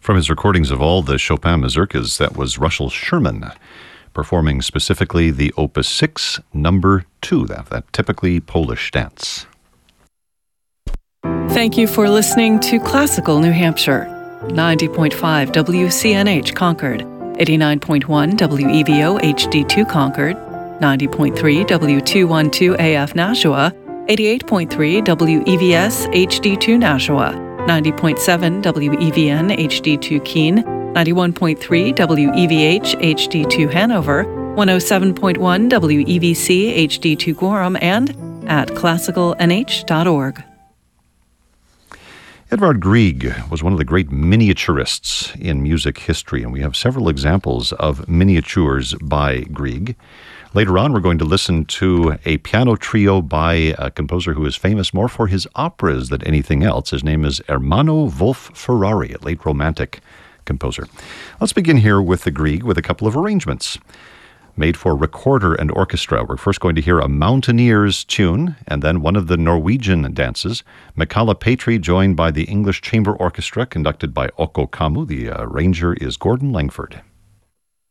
From his recordings of all the Chopin mazurkas, that was Russell Sherman performing specifically the Opus 6, number 2, that typically Polish dance. Thank you for listening to Classical New Hampshire. 90.5 WCNH Concord, 89.1 WEVO HD2 Concord, 90.3 W212 AF Nashua, 88.3 WEVS HD2 Nashua, 90.7 WEVN HD2 Keene, 91.3 WEVH HD2 Hanover, 107.1 WEVC HD2 Gorham, and at classicalnh.org. Edvard Grieg was one of the great miniaturists in music history, and we have several examples of miniatures by Grieg. Later on, we're going to listen to a piano trio by a composer who is famous more for his operas than anything else. His name is Ermanno Wolf Ferrari, a late Romantic composer. Let's begin here with the Grieg with a couple of arrangements made for recorder and orchestra. We're first going to hear a Mountaineers tune, and then one of the Norwegian dances, Michala Petri, joined by the English Chamber Orchestra, conducted by Okko Kammu. The arranger is Gordon Langford.